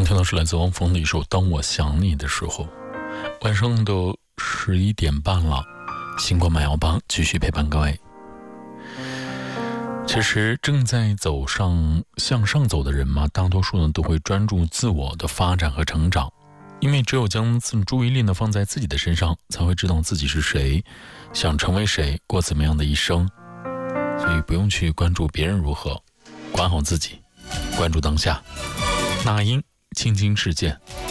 听到是来自汪峰的一首《当我想你的时候》。晚上都11点半了，星光慢摇帮继续陪伴各位。其实正在向上走的人嘛，大多数呢都会专注自我的发展和成长，因为只有将注意力呢放在自己的身上，才会知道自己是谁，想成为谁，过怎么样的一生。所以不用去关注别人如何，管好自己，关注当下。那英，倾听世界。